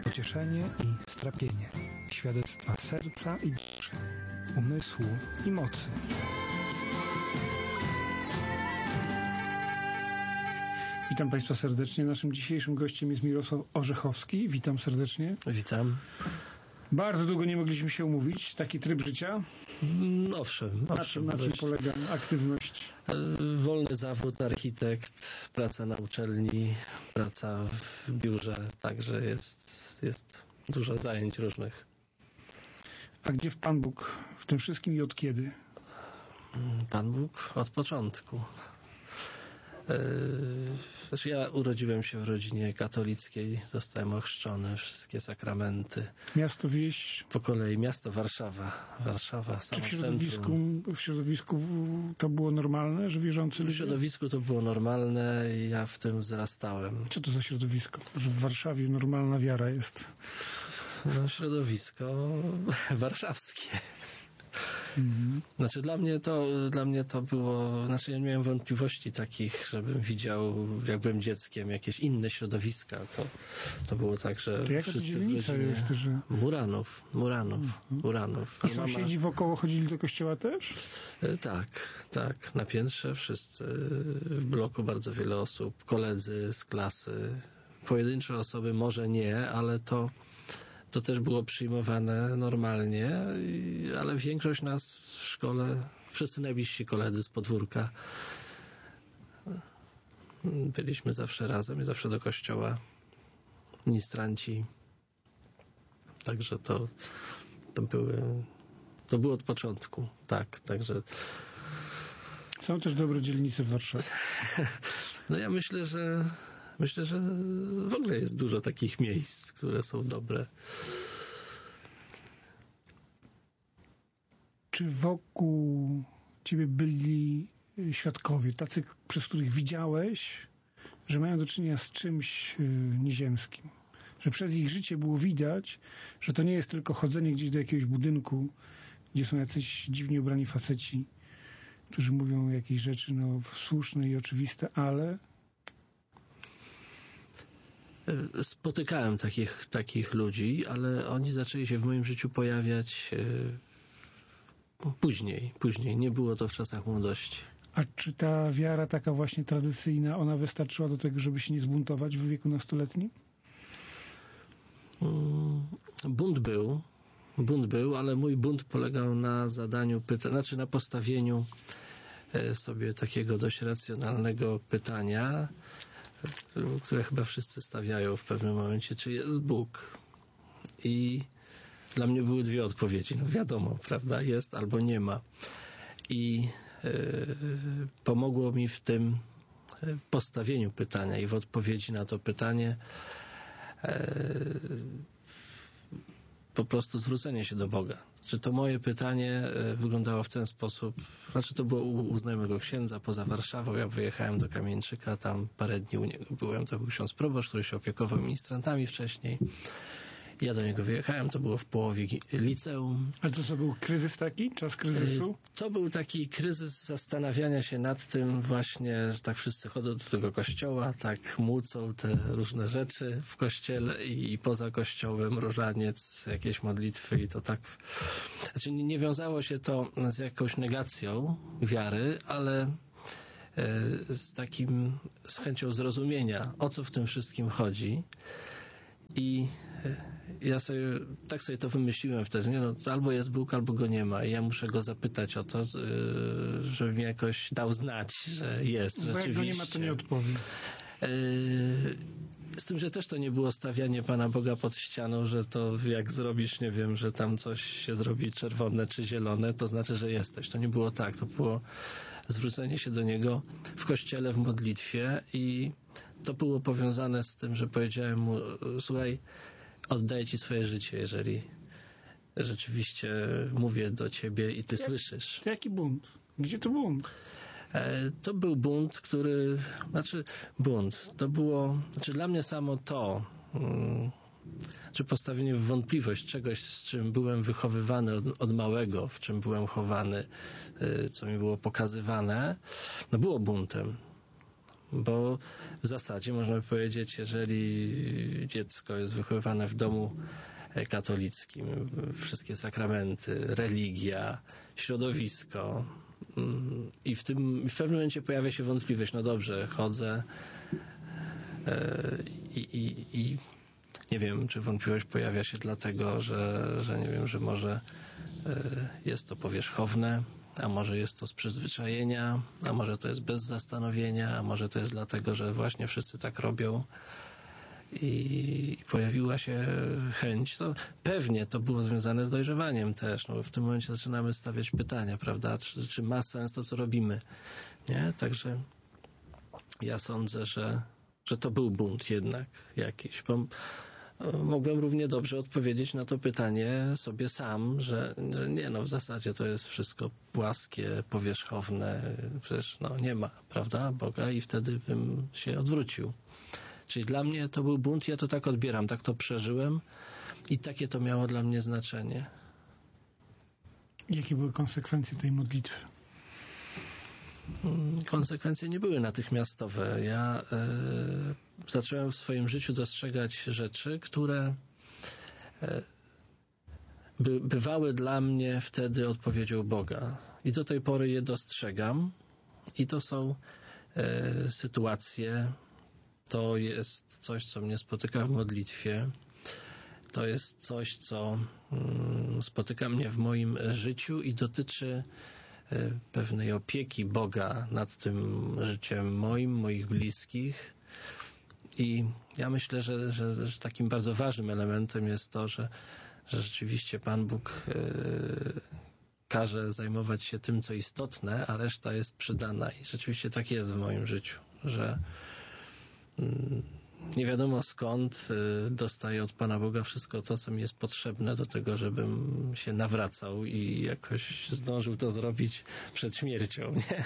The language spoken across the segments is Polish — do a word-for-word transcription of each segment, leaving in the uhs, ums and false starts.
pocieszenie i strapienie, świadectwa serca i duszy, umysłu i mocy. Witam Państwa serdecznie. Naszym dzisiejszym gościem jest Mirosław Orzechowski. Witam serdecznie. Witam. Bardzo długo nie mogliśmy się umówić. Taki tryb życia? No, owszem. Na owszem czym, na czym polega aktywność? Wolny zawód, architekt, praca na uczelni, praca w biurze, także jest, jest dużo zajęć różnych. A gdzie w Pan Bóg w tym wszystkim i od kiedy? Pan Bóg od początku. Znaczy ja urodziłem się w rodzinie katolickiej, zostałem ochrzczony, wszystkie sakramenty. Miasto, wieś? Po kolei miasto Warszawa. Warszawa, samo Czy w środowisku, centrum. w środowisku to było normalne, że wierzący ludzie? W środowisku to było normalne i ja w tym wzrastałem. Co to za środowisko? Że w Warszawie normalna wiara jest? No, środowisko warszawskie. Mhm. Znaczy dla mnie to dla mnie to było, znaczy ja nie miałem wątpliwości takich, żebym widział, jak byłem dzieckiem, jakieś inne środowiska. To, to było tak, że to jaka wszyscy to w rodzinie... jest, że... Muranów, Muranów, mhm. Muranów. I sąsiedzi mama... wokoło chodzili do kościoła też? Tak, tak. Na piętrze wszyscy. W bloku bardzo wiele osób. Koledzy z klasy. Pojedyncze osoby może nie, ale to To też było przyjmowane normalnie, ale większość nas w szkole, wszyscy najbliżsi koledzy z podwórka, byliśmy zawsze razem i zawsze do kościoła, ministranci. Także to, to były, to było od początku, tak, także... Są też dobre dzielnice w Warszawie. No ja myślę, że Myślę, że w ogóle jest dużo takich miejsc, które są dobre. Czy wokół ciebie byli świadkowie, tacy, przez których widziałeś, że mają do czynienia z czymś nieziemskim? Że przez ich życie było widać, że to nie jest tylko chodzenie gdzieś do jakiegoś budynku, gdzie są jacyś dziwnie ubrani faceci, którzy mówią jakieś rzeczy no, słuszne i oczywiste, ale... Spotykałem takich, takich ludzi, ale oni zaczęli się w moim życiu pojawiać e, później, później. Nie było to w czasach młodości. A czy ta wiara taka właśnie tradycyjna, ona wystarczyła do tego, żeby się nie zbuntować w wieku nastoletnim? Bunt był, bunt był, ale mój bunt polegał na zadaniu pytań, znaczy na postawieniu sobie takiego dość racjonalnego pytania, które chyba wszyscy stawiają w pewnym momencie, czy jest Bóg. I dla mnie były dwie odpowiedzi. No wiadomo, prawda, jest albo nie ma. I yy, pomogło mi w tym postawieniu pytania i w odpowiedzi na to pytanie yy, po prostu zwrócenie się do Boga. Czy to moje pytanie wyglądało w ten sposób, znaczy to było u, u znajomego księdza poza Warszawą, ja wyjechałem do Kamieńczyka, tam parę dni u niego byłem, to był ksiądz proboszcz, który się opiekował ministrantami wcześniej. Ja do niego wyjechałem, to było w połowie liceum. Ale to co, był kryzys taki? Czas kryzysu? To był taki kryzys zastanawiania się nad tym właśnie, że tak wszyscy chodzą do tego kościoła, tak młócą te różne rzeczy w kościele i poza kościołem, różaniec, jakieś modlitwy i to tak... Znaczy nie, nie wiązało się to z jakąś negacją wiary, ale z takim, z chęcią zrozumienia, o co w tym wszystkim chodzi. I ja sobie, tak sobie to wymyśliłem wtedy, nie? No, albo jest Bóg, albo go nie ma i ja muszę go zapytać o to, żeby mi jakoś dał znać, że jest no, rzeczywiście. Jak go nie ma, to nie odpowiem. Z tym, że też to nie było stawianie Pana Boga pod ścianą, że to jak zrobisz, nie wiem, że tam coś się zrobi czerwone czy zielone, to znaczy, że jesteś. To nie było tak. To było zwrócenie się do Niego w kościele, w modlitwie i to było powiązane z tym, że powiedziałem mu, słuchaj, oddaję Ci swoje życie, jeżeli rzeczywiście mówię do Ciebie i Ty Jak, słyszysz. To jaki bunt? Gdzie to bunt? To był bunt, który, znaczy bunt, to było, znaczy dla mnie samo to, hmm, czy postawienie w wątpliwość czegoś, z czym byłem wychowywany od, od małego, w czym byłem chowany, co mi było pokazywane, no było buntem. Bo w zasadzie można by powiedzieć, jeżeli dziecko jest wychowywane w domu katolickim, wszystkie sakramenty, religia, środowisko i w tym w pewnym momencie pojawia się wątpliwość, no dobrze, chodzę i, i, i nie wiem, czy wątpliwość pojawia się dlatego, że, że nie wiem, że może jest to powierzchowne, a może jest to z przyzwyczajenia, a może to jest bez zastanowienia, a może to jest dlatego, że właśnie wszyscy tak robią i pojawiła się chęć. To pewnie to było związane z dojrzewaniem też, no bo w tym momencie zaczynamy stawiać pytania, prawda, czy, czy ma sens to, co robimy, nie? Także ja sądzę, że, że to był bunt jednak jakiś, bo mogłem równie dobrze odpowiedzieć na to pytanie sobie sam, że, że nie, no w zasadzie to jest wszystko płaskie, powierzchowne, przecież no nie ma, prawda, Boga i wtedy bym się odwrócił. Czyli dla mnie to był bunt, ja to tak odbieram, tak to przeżyłem i takie to miało dla mnie znaczenie. Jakie były konsekwencje tej modlitwy? Konsekwencje nie były natychmiastowe. Ja y, zacząłem w swoim życiu dostrzegać rzeczy, które y, by, bywały dla mnie wtedy odpowiedzią Boga. I do tej pory je dostrzegam. I to są y, sytuacje, to jest coś, co mnie spotyka w modlitwie. To jest coś, co y, spotyka mnie w moim życiu i dotyczy pewnej opieki Boga nad tym życiem moim, moich bliskich. I ja myślę, że, że, że takim bardzo ważnym elementem jest to, że, że rzeczywiście Pan Bóg yy, każe zajmować się tym, co istotne, a reszta jest przydana. I rzeczywiście tak jest w moim życiu, że yy, nie wiadomo skąd yy, dostaję od Pana Boga wszystko to, co mi jest potrzebne do tego, żebym się nawracał i jakoś zdążył to zrobić przed śmiercią, nie?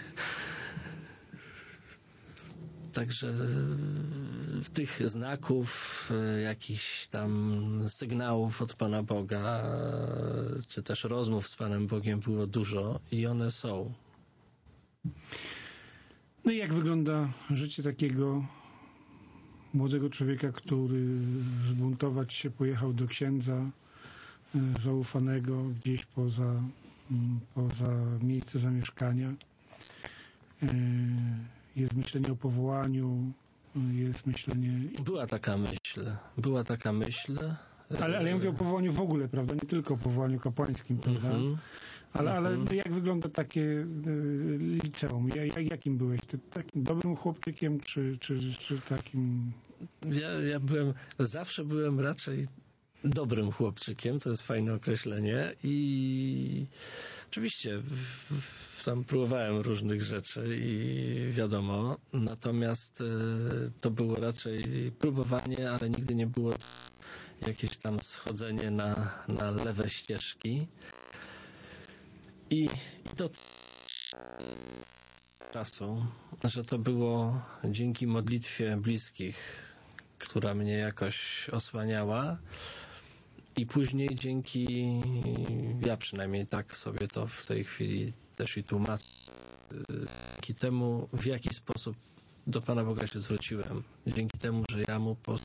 Także yy, tych znaków, yy, jakichś tam sygnałów od Pana Boga, yy, czy też rozmów z Panem Bogiem było dużo i one są. No i jak wygląda życie takiego młodego człowieka, który zbuntować się pojechał do księdza zaufanego gdzieś poza, poza miejsce zamieszkania? Jest myślenie o powołaniu, jest myślenie... Była taka myśl, była taka myśl. Ale, ale ja mówię o powołaniu w ogóle, prawda? Nie tylko o powołaniu kapłańskim, prawda? Mm-hmm. Ale, ale mm-hmm. jak wygląda takie liceum? Jak, jakim byłeś? Ty takim dobrym chłopczykiem, czy, czy, czy takim... Ja, ja byłem, zawsze byłem raczej dobrym chłopczykiem, to jest fajne określenie i oczywiście w, w, tam próbowałem różnych rzeczy i wiadomo, natomiast y, to było raczej próbowanie, ale nigdy nie było jakieś tam schodzenie na, na lewe ścieżki i, i to czasu, że to było dzięki modlitwie bliskich, która mnie jakoś osłaniała i później dzięki, ja przynajmniej tak sobie to w tej chwili też i tłumaczę, dzięki temu, w jaki sposób do Pana Boga się zwróciłem. Dzięki temu, że ja Mu po,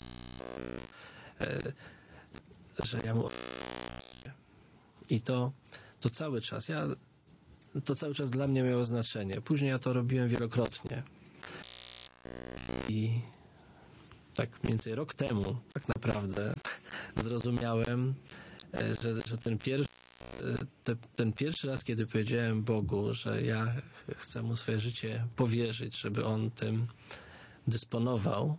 że ja Mu i to, to cały czas, ja to cały czas dla mnie miało znaczenie. Później ja to robiłem wielokrotnie. I tak mniej więcej rok temu tak naprawdę zrozumiałem, że, że ten, pierwszy, te, ten pierwszy raz, kiedy powiedziałem Bogu, że ja chcę Mu swoje życie powierzyć, żeby On tym dysponował,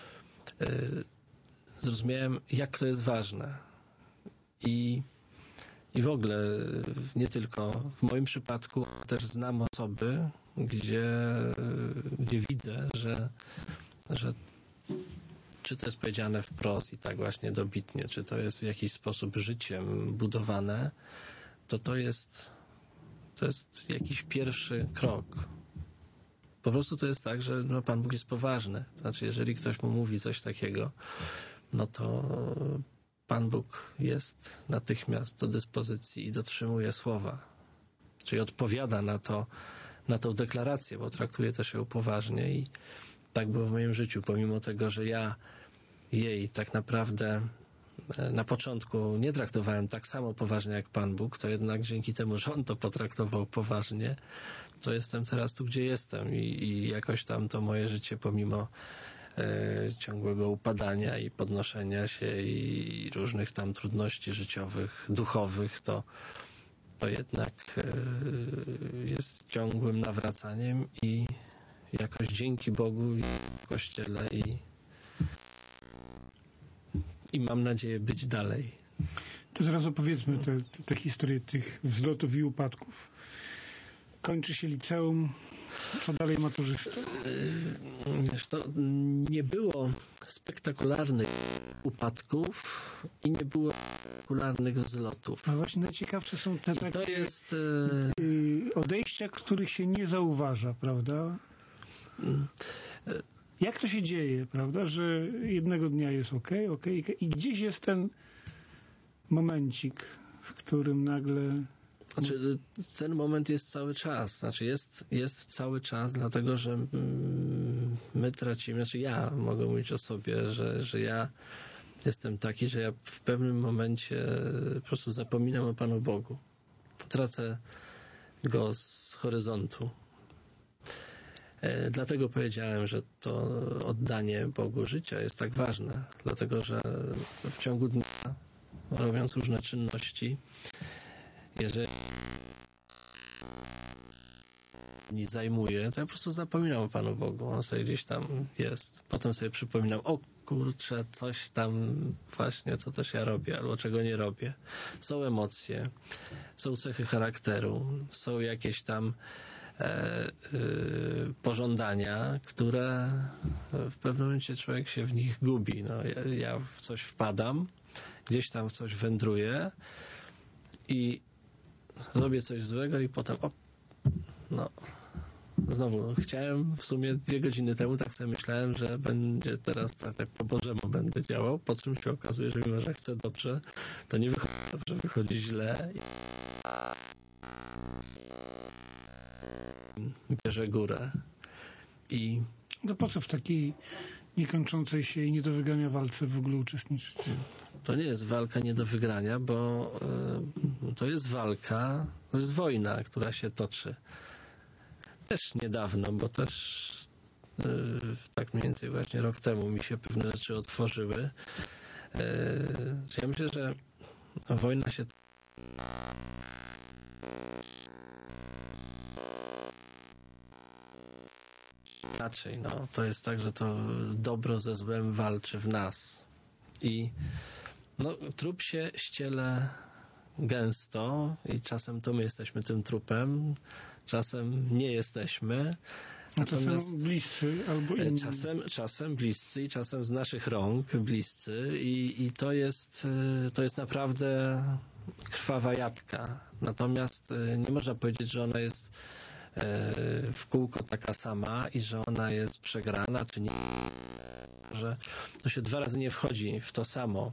zrozumiałem, jak to jest ważne. I I w ogóle nie tylko w moim przypadku, też znam osoby, gdzie, gdzie widzę, że, że czy to jest powiedziane wprost i tak właśnie dobitnie, czy to jest w jakiś sposób życiem budowane, to to jest, to jest jakiś pierwszy krok. Po prostu to jest tak, że no, Pan Bóg jest poważny. Znaczy, jeżeli ktoś mu mówi coś takiego, no to Pan Bóg jest natychmiast do dyspozycji i dotrzymuje słowa. Czyli odpowiada na to, na tą deklarację, bo traktuje to się poważnie i tak było w moim życiu, pomimo tego, że ja jej tak naprawdę na początku nie traktowałem tak samo poważnie jak Pan Bóg, to jednak dzięki temu, że On to potraktował poważnie, to jestem teraz tu, gdzie jestem i, i jakoś tam to moje życie pomimo e, ciągłego upadania i podnoszenia się i różnych tam trudności życiowych, duchowych, to, to jednak e, jest ciągłym nawracaniem i jakoś dzięki Bogu i Kościele i i mam nadzieję być dalej. To teraz opowiedzmy te, te historie tych wzlotów i upadków. Kończy się liceum, co dalej maturzysta? Wiesz, to nie było spektakularnych upadków i nie było spektakularnych wzlotów. A właśnie najciekawsze są te I takie to jest yy, odejścia, których się nie zauważa, prawda? Jak to się dzieje, prawda, że jednego dnia jest ok, ok, i gdzieś jest ten momencik, w którym nagle... Znaczy, ten moment jest cały czas. Znaczy, jest, jest cały czas, dlatego że my tracimy, znaczy ja mogę mówić o sobie, że, że ja jestem taki, że ja w pewnym momencie po prostu zapominam o Panu Bogu. Tracę Go z horyzontu. Dlatego powiedziałem, że to oddanie Bogu życia jest tak ważne, dlatego że w ciągu dnia, robiąc różne czynności, jeżeli nie zajmuję, to ja po prostu zapominam o Panu Bogu. On sobie gdzieś tam jest. Potem sobie przypominam, o kurczę, coś tam właśnie, co też ja robię, albo czego nie robię. Są emocje, są cechy charakteru, są jakieś tam E, y, pożądania, które w pewnym momencie człowiek się w nich gubi. No, ja, ja w coś wpadam, gdzieś tam w coś wędruję i robię coś złego i potem o, no znowu chciałem w sumie dwie godziny temu, tak sobie myślałem, że będzie teraz tak, tak po Bożemu będę działał, po czym się okazuje, że mimo, że chcę dobrze, to nie wychodzi dobrze, wychodzi źle. Bierze górę. I no po co w takiej niekończącej się i nie do wygrania walce w ogóle uczestniczyć? To nie jest walka nie do wygrania, bo y, to jest walka, to jest wojna, która się toczy. Też niedawno, bo też y, tak mniej więcej właśnie rok temu mi się pewne rzeczy otworzyły. Y, ja myślę, że wojna się inaczej, no, to jest tak, że to dobro ze złem walczy w nas i no, trup się ściele gęsto i czasem to my jesteśmy tym trupem, czasem nie jesteśmy. Natomiast czasem bliscy albo inni. Czasem, czasem bliscy i czasem z naszych rąk bliscy i, i to jest to jest naprawdę krwawa jadka. Natomiast nie można powiedzieć, że ona jest w kółko taka sama i że ona jest przegrana, czy nie, że to się dwa razy nie wchodzi w to samo.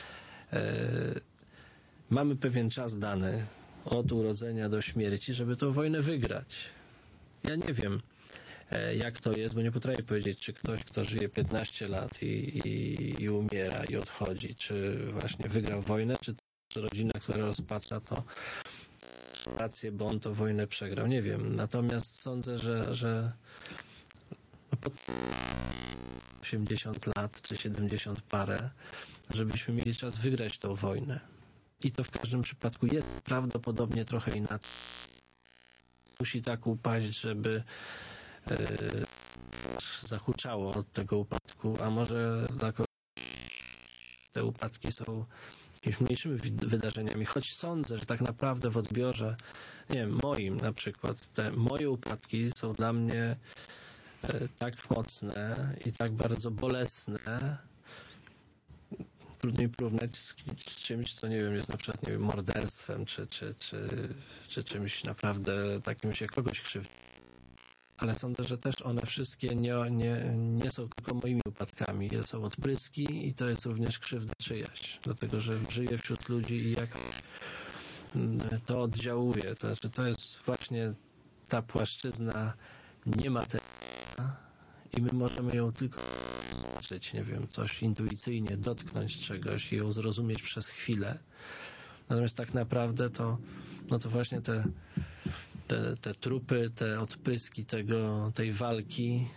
Mamy pewien czas dany od urodzenia do śmierci, żeby tę wojnę wygrać. Ja nie wiem, jak to jest, bo nie potrafię powiedzieć, czy ktoś, kto żyje piętnaście lat i, i, i umiera i odchodzi, czy właśnie wygrał wojnę, czy, czy rodzina, która rozpacza to rację, bo on to wojnę przegrał. Nie wiem. Natomiast sądzę, że, że po osiemdziesiąt lat, czy siedemdziesiąt parę, żebyśmy mieli czas wygrać tą wojnę. I to w każdym przypadku jest prawdopodobnie trochę inaczej. Musi tak upaść, żeby e, zahuczało od tego upadku, a może te upadki są jakimiś mniejszymi wydarzeniami, choć sądzę, że tak naprawdę w odbiorze, nie wiem, moim na przykład, te moje upadki są dla mnie e, tak mocne i tak bardzo bolesne, trudno mi porównać z, z czymś, co nie wiem, jest na przykład, nie wiem, morderstwem, czy, czy, czy, czy czymś naprawdę takim, że kogoś krzywdzi. Ale sądzę, że też one wszystkie nie, nie, nie są tylko moimi upadkami, są odpryski i to jest również krzywda czyjaś, dlatego że żyję wśród ludzi i jak to oddziałuje, to znaczy to jest właśnie ta płaszczyzna niematerialna i my możemy ją tylko zobaczyć, nie wiem, coś intuicyjnie, dotknąć czegoś i ją zrozumieć przez chwilę. Natomiast tak naprawdę to, no to właśnie te, te, te trupy, te odpryski tego, tej walki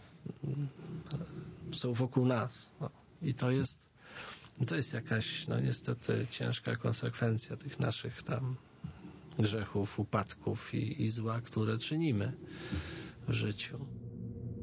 są wokół nas. No. I to jest, to jest jakaś, no niestety, ciężka konsekwencja tych naszych tam grzechów, upadków i, i zła, które czynimy w życiu.